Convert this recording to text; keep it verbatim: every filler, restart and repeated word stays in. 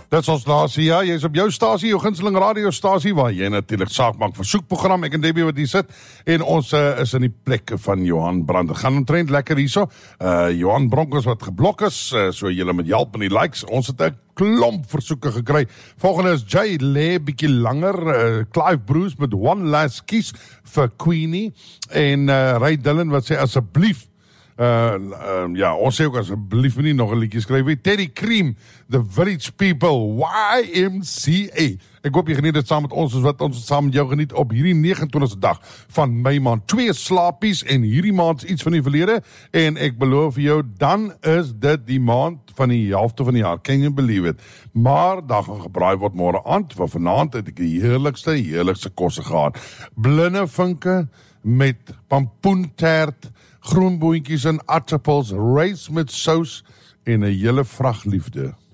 Dit is ons stasie, ja, jy is op jou stasie, jou gunsteling radiostasie, waar jy natuurlik saak maak vir soekprogram, ek en Debbie wat hier sit, en ons uh, is in die plek van Johan Brander. Gaan omtrent lekker hierso, uh, Johan Bronkers wat geblok is, uh, so julle met help in die likes, ons het 'n klomp versoeke gekry. Volgende is Jay Lee, bietjie langer, uh, Clive Bruce met One Last Kiss vir Queenie, en uh, Ray Dillon wat sê asseblief, Uh, uh, ja, ons sê ook asseblief nie nog 'n liedjie skryf nie. Teddy Cream, The Village People, Y M C A. Ek hoop jy geniet dit saam met ons, soos wat ons saam met jou geniet op hierdie nege en twintigste dag van Mei maand. Twee slaapies en hierdie maand iets van die verlede, en ek beloof vir jou, dan is dit die maand van die helfte van die jaar. Can you believe it? Maar daar gaan gebraai word môre aand, want vanaand het ek die heerlikste, heerlikste kosse gehad. Blinde vinke met pampoentert, groenboontjies en aardappels, rys met sous en 'n hele vrag liefde.